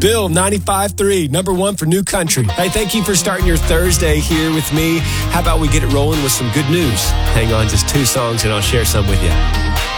Bill, 95.3, number one for New Country. Hey, thank you for starting your Thursday here with me. How about we get it rolling with some good news? Hang on, just 2 songs and I'll share some with you.